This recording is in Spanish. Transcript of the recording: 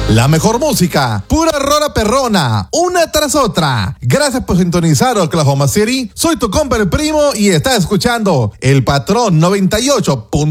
La mejor música, pura rola perrona, una tras otra. Gracias por sintonizar Oklahoma City. Soy tu compa el primo y estás escuchando El Patrón 98.